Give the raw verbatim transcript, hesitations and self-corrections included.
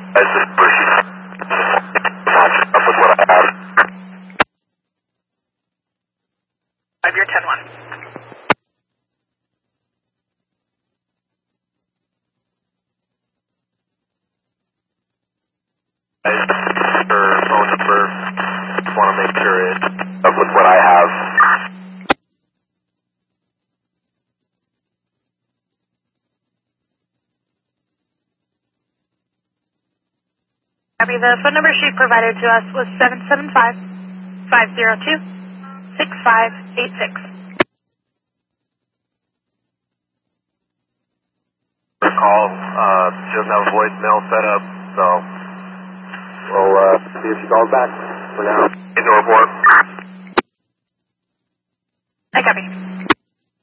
This is Bushy. Up with what I have. Five, you're ten one. Her phone number. Just want to make sure it's up with what I have. Copy. The phone number she provided to us was seven seven five, five zero two, six five eight six. Her call, uh, she doesn't have a voicemail set up, so we'll uh, see if she calls back for now. Into report. I copy.